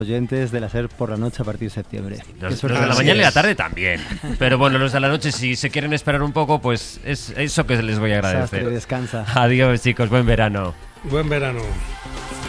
oyentes de la SER por la noche a partir de septiembre. Los de la mañana y la tarde también. Pero bueno, los de la noche, si se quieren esperar un poco, pues es eso que les voy a agradecer. Descansa. Adiós, chicos, buen verano. Buen verano.